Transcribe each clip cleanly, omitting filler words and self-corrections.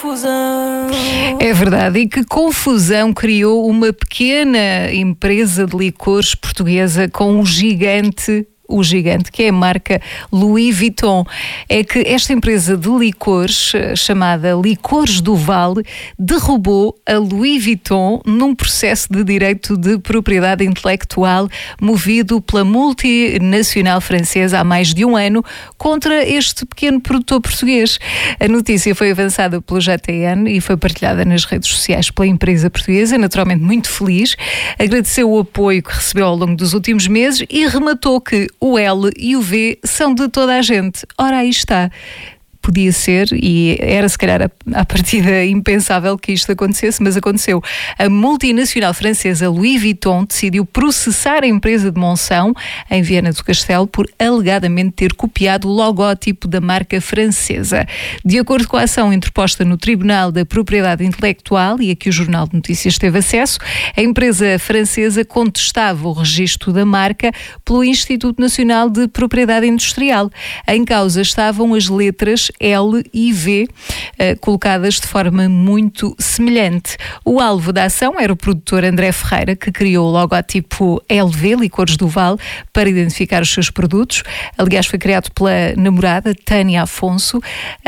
É verdade, e que confusão criou uma pequena empresa de licores portuguesa com o gigante, que é a marca Louis Vuitton. É que esta empresa de licores, chamada Licores do Vale, derrubou a Louis Vuitton num processo de direito de propriedade intelectual movido pela multinacional francesa há mais de um ano contra este pequeno produtor português. A notícia foi avançada pelo JTN e foi partilhada nas redes sociais pela empresa portuguesa, naturalmente muito feliz. Agradeceu o apoio que recebeu ao longo dos últimos meses e rematou que o L e o V são de toda a gente. Ora, aí está. Podia ser, e era se calhar à partida impensável que isto acontecesse, mas aconteceu. A multinacional francesa Louis Vuitton decidiu processar a empresa de Monção, em Viana do Castelo, por alegadamente ter copiado o logótipo da marca francesa. De acordo com a ação interposta no Tribunal da Propriedade Intelectual, e a que o Jornal de Notícias teve acesso, a empresa francesa contestava o registro da marca pelo Instituto Nacional de Propriedade Industrial. Em causa estavam as letras L e V, colocadas de forma muito semelhante. O alvo da ação era o produtor André Ferreira, que criou o logótipo LV, Licores do Vale, para identificar os seus produtos. Aliás, foi criado pela namorada Tânia Afonso,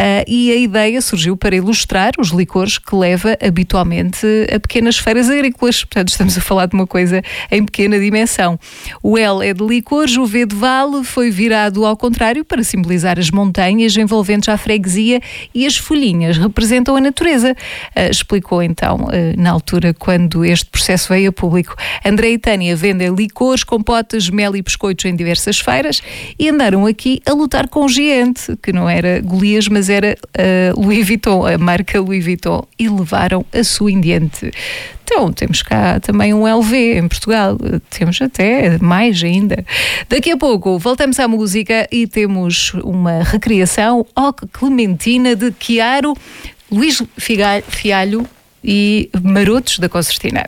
e a ideia surgiu para ilustrar os licores que leva habitualmente a pequenas feiras agrícolas. Portanto, estamos a falar de uma coisa em pequena dimensão. O L é de licores, o V de vale foi virado ao contrário para simbolizar as montanhas envolventes à freguesia, e as folhinhas representam a natureza. Explicou então, na altura, quando este processo veio a público. André e Tânia vendem licores, compotas, mel e biscoitos em diversas feiras e andaram aqui a lutar com o gigante, que não era Golias, mas era Louis Vuitton, a marca Louis Vuitton, e levaram a sua em diante. Então, temos cá também um LV em Portugal. Temos até mais ainda. Daqui a pouco voltamos à música e temos uma recriação Clementina de Chiaro, Luís Fialho e Marotos da Concertina.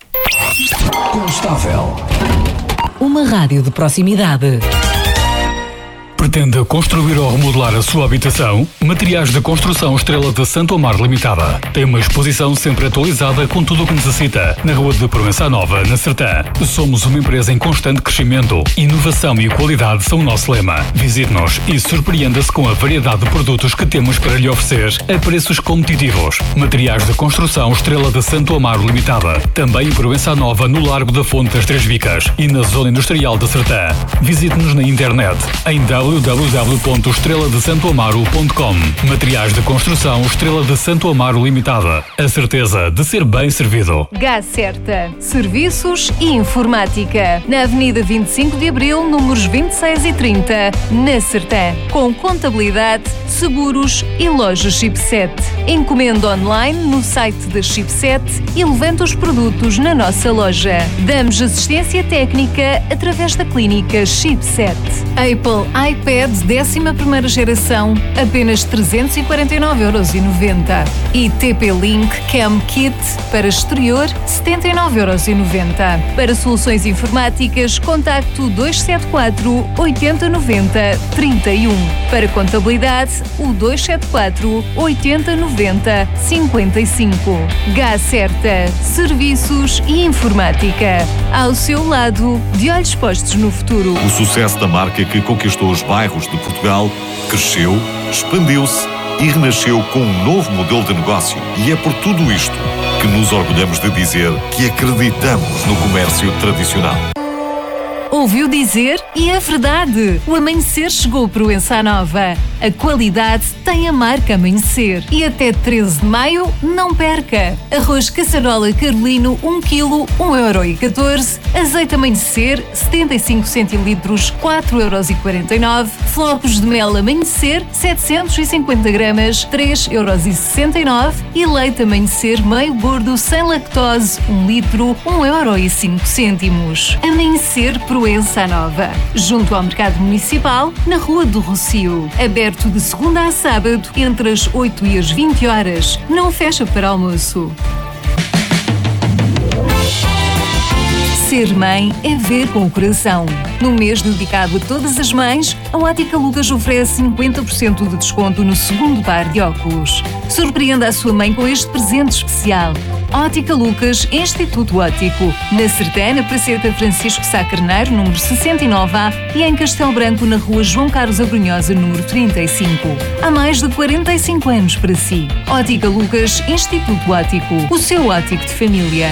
Constável. Uma rádio de proximidade. Pretende construir ou remodelar a sua habitação? Materiais de Construção Estrela de Santo Amaro Limitada. Tem uma exposição sempre atualizada com tudo o que necessita. Na Rua de Provença Nova, na Sertã. Somos uma empresa em constante crescimento. Inovação e qualidade são o nosso lema. Visite-nos e surpreenda-se com a variedade de produtos que temos para lhe oferecer a preços competitivos. Materiais de Construção Estrela de Santo Amaro Limitada. Também em Provença Nova, no Largo da Fonte das Três Vicas e na Zona Industrial da Sertã. Visite-nos na internet em www.estreladesantoamaro.com. Materiais de Construção Estrela de Santo Amaro Limitada. A certeza de ser bem servido. Gás Certa. Serviços e informática. Na Avenida 25 de Abril, números 26 e 30, na Sertã. Com contabilidade, seguros e loja Chipset. Encomenda online no site da Chipset e levanta os produtos na nossa loja. Damos assistência técnica através da clínica Chipset. Apple iPad 11ª geração, apenas 349,90€. E TP-Link Cam Kit para exterior, 79,90€. Para soluções informáticas, contacto 274 80 90 31. Para contabilidade, o 274 80 90 55. Gás Certa. Serviços e informática. Ao seu lado, de olhos postos no futuro. O sucesso da marca que conquistou os bairros de Portugal cresceu, expandiu-se e renasceu com um novo modelo de negócio. E é por tudo isto que nos orgulhamos de dizer que acreditamos no comércio tradicional. Ouviu dizer? E é verdade! O Amanhecer chegou para Provença Nova. A qualidade tem a marca Amanhecer. E até 13 de maio, não perca! Arroz caçarola carolino, 1 kg, 1,14€. Azeite Amanhecer, 75 centilitros, 4,49€. Flocos de mel Amanhecer, 750 gramas, 3,69€. E leite Amanhecer meio gordo, sem lactose, 1 litro, 1,05€. Amanhecer Provença Nova, junto ao Mercado Municipal, na Rua do Rocio. Aberto de segunda a sábado, entre as 8 e as 20 horas. Não fecha para almoço. Ser mãe é ver com o coração. No mês dedicado a todas as mães, a Ótica Lucas oferece 50% de desconto no segundo par de óculos. Surpreenda a sua mãe com este presente especial. Ótica Lucas, Instituto Óptico, na Sertã, na Praceta Francisco Sá Carneiro, número 69A, e em Castelo Branco, na rua João Carlos Abrunhosa, número 35. Há mais de 45 anos para si. Ótica Lucas, Instituto Óptico, o seu óptico de família.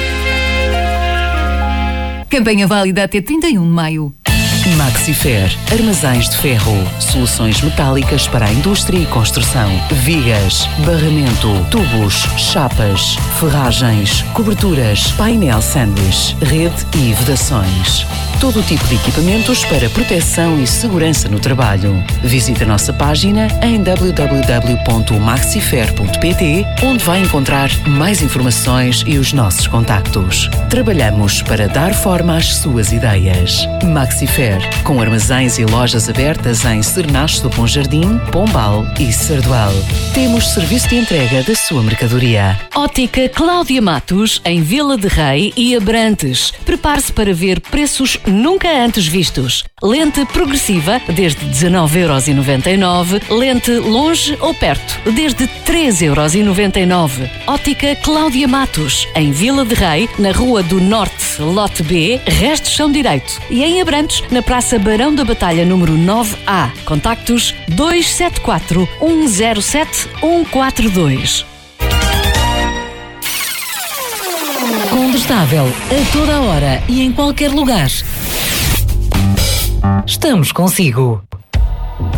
Campanha válida até 31 de maio. Maxifer, armazéns de ferro, soluções metálicas para a indústria e construção, vigas, barramento, tubos, chapas, ferragens, coberturas, painel sanduíche, rede e vedações. Todo o tipo de equipamentos para proteção e segurança no trabalho. Visite a nossa página em www.maxifer.pt, onde vai encontrar mais informações e os nossos contactos. Trabalhamos para dar forma às suas ideias. Maxifer, com armazéns e lojas abertas em Cernache do Bom Jardim, Pombal e Sardual. Temos serviço de entrega da sua mercadoria. Ótica Cláudia Matos, em Vila de Rei e Abrantes. Prepare-se para ver preços nunca antes vistos. Lente progressiva, desde 19,99€. Lente longe ou perto, desde 3,99€. Ótica Cláudia Matos, em Vila de Rei, na Rua do Norte, Lote B, Resto Chão Direito. E em Abrantes, na Praça Barão da Batalha, número 9A. Contactos 274 107 142. Condestável, a toda hora e em qualquer lugar. Estamos consigo.